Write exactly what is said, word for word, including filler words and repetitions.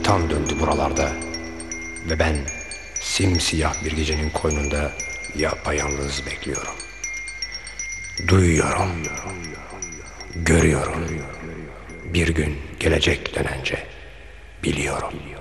şeytan döndü buralarda. Ve ben simsiyah bir gecenin koynunda yapayalnız bekliyorum. Duyuyorum, görüyorum. Bir gün gelecek dönence biliyorum.